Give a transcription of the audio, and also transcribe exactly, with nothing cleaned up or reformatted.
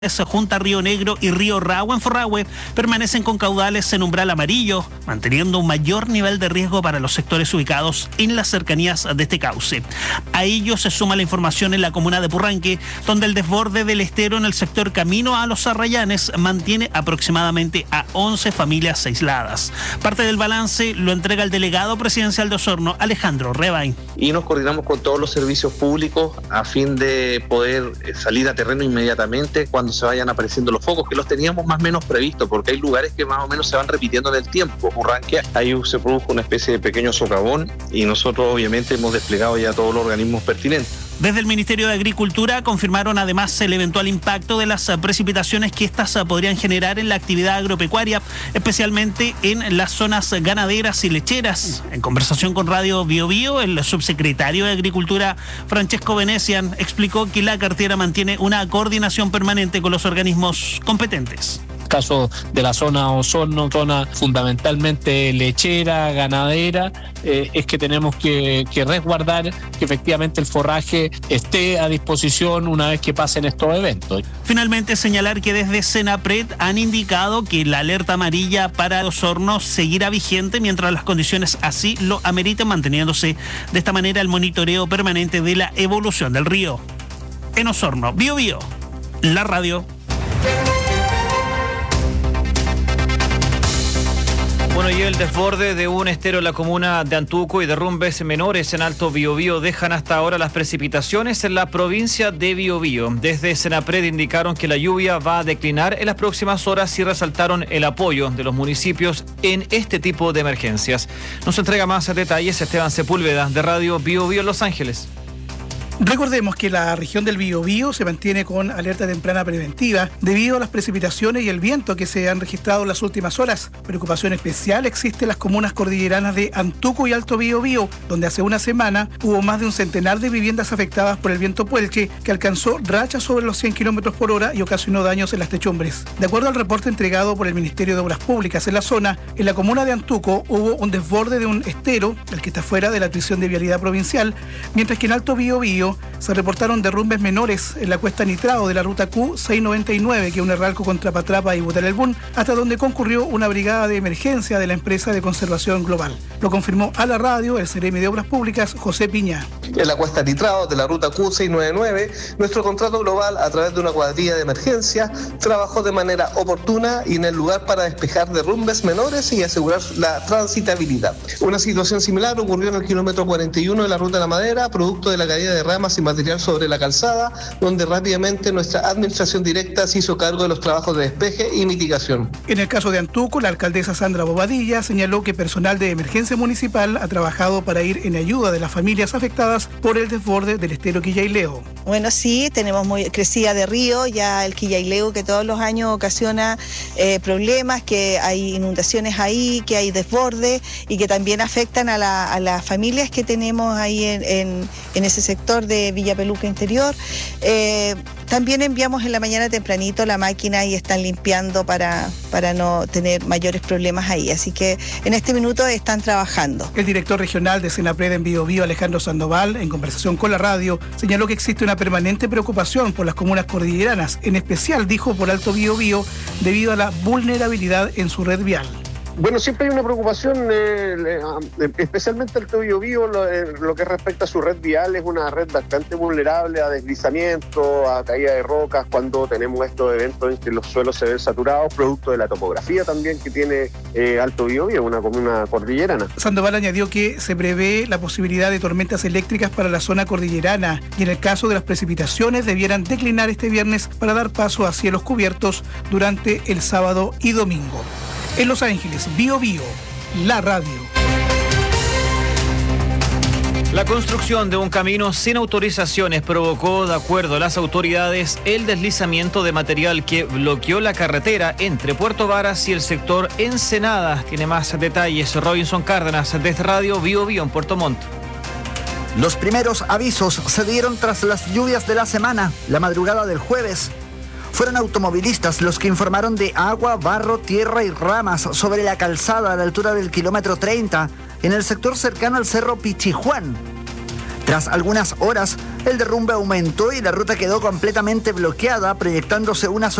junto a Río Negro y Río Rahue en Forrahue permanecen con caudales en umbral amarillo, manteniendo un mayor nivel de riesgo para los sectores ubicados en las cercanías de este cauce. A ello se suma la información en la comuna de Purranque, donde el desborde del estero en el sector camino a Los Arrayanes mantiene aproximadamente a once familias aisladas. Parte del balance lo entrega el delegado presidencial de Osorno, Alejandro Rebay. Y nos coordinamos con todos los servicios públicos a fin de poder salir a terreno inmediatamente cuando se vayan apareciendo los focos, que los teníamos más o menos previstos, porque hay lugares que más o menos se van repitiendo en el tiempo. Purranque, ahí se produjo una especie de pequeño socavón y nosotros obviamente hemos desplegado ya todos los organismos pertinentes. Desde el Ministerio de Agricultura confirmaron además el eventual impacto de las precipitaciones que estas podrían generar en la actividad agropecuaria, especialmente en las zonas ganaderas y lecheras. En conversación con Radio Bio Bio, el subsecretario de Agricultura, Francesco Venecian, explicó que la cartera mantiene una coordinación permanente con los organismos competentes. Caso de la zona Osorno, zona fundamentalmente lechera, ganadera, eh, es que tenemos que, que resguardar que efectivamente el forraje esté a disposición una vez que pasen estos eventos. Finalmente, señalar que desde Senapred han indicado que la alerta amarilla para Osorno seguirá vigente mientras las condiciones así lo ameriten, manteniéndose de esta manera el monitoreo permanente de la evolución del río. En Osorno, Bio Bio, la radio. Bueno, y el desborde de un estero en la comuna de Antuco y derrumbes menores en Alto Biobío dejan hasta ahora las precipitaciones en la provincia de Biobío. Desde Senapred indicaron que la lluvia va a declinar en las próximas horas y resaltaron el apoyo de los municipios en este tipo de emergencias. Nos entrega más detalles Esteban Sepúlveda de Radio Biobío en Los Ángeles. Recordemos que la región del Biobío se mantiene con alerta temprana preventiva debido a las precipitaciones y el viento que se han registrado en las últimas horas. Preocupación especial existe en las comunas cordilleranas de Antuco y Alto Biobío, donde hace una semana hubo más de un centenar de viviendas afectadas por el viento Puelche, que alcanzó rachas sobre los cien kilómetros por hora y ocasionó daños en las techumbres. De acuerdo al reporte entregado por el Ministerio de Obras Públicas en la zona, en la comuna de Antuco hubo un desborde de un estero, el que está fuera de la atribución de vialidad provincial, mientras que en Alto Biobío se reportaron derrumbes menores en la cuesta Nitrado de la ruta Q seiscientos noventa y nueve, que une Ralco con Trapatrapa y Butarelbún, hasta donde concurrió una brigada de emergencia de la empresa de conservación global. Lo confirmó a la radio el Seremi de Obras Públicas, José Piña. En la cuesta Nitrado de la ruta Q seiscientos noventa y nueve, nuestro contrato global, a través de una cuadrilla de emergencia, trabajó de manera oportuna y en el lugar para despejar derrumbes menores y asegurar la transitabilidad. Una situación similar ocurrió en el kilómetro cuarenta y uno de la ruta de la Madera, producto de la caída de ramas y material sobre la calzada, donde rápidamente nuestra administración directa se hizo cargo de los trabajos de despeje y mitigación. En el caso de Antuco, la alcaldesa Sandra Bobadilla señaló que personal de emergencia municipal ha trabajado para ir en ayuda de las familias afectadas por el desborde del estero Quillaileo. Bueno, sí, tenemos muy crecida de río, ya el Quillaileo que todos los años ocasiona eh, problemas, que hay inundaciones ahí, que hay desborde y que también afectan a, la, a las familias que tenemos ahí en, en, en ese sector de Villa Peluca Interior. Eh, también enviamos en la mañana tempranito la máquina y están limpiando para, para no tener mayores problemas ahí. Así que en este minuto están trabajando. El director regional de Senapred en Biobío, Alejandro Sandoval, en conversación con la radio, señaló que existe una permanente preocupación por las comunas cordilleranas, en especial, dijo, por Alto Biobío, debido a la vulnerabilidad en su red vial. Bueno, siempre hay una preocupación, eh, eh, especialmente el Alto Biobío, lo, eh, lo que respecta a su red vial, es una red bastante vulnerable a deslizamiento, a caída de rocas, cuando tenemos estos eventos en que los suelos se ven saturados, producto de la topografía también que tiene eh, Alto Biobío, una comuna cordillerana. Sandoval añadió que se prevé la posibilidad de tormentas eléctricas para la zona cordillerana y en el caso de las precipitaciones debieran declinar este viernes para dar paso a cielos cubiertos durante el sábado y domingo. En Los Ángeles, Bio Bio, la radio. La construcción de un camino sin autorizaciones provocó, de acuerdo a las autoridades, el deslizamiento de material que bloqueó la carretera entre Puerto Varas y el sector Ensenada. Tiene más detalles Robinson Cárdenas desde Radio Bio Bio en Puerto Montt. Los primeros avisos se dieron tras las lluvias de la semana, la madrugada del jueves. Fueron automovilistas los que informaron de agua, barro, tierra y ramas sobre la calzada a la altura del kilómetro treinta, en el sector cercano al cerro Pichijuán. Tras algunas horas, el derrumbe aumentó y la ruta quedó completamente bloqueada, proyectándose una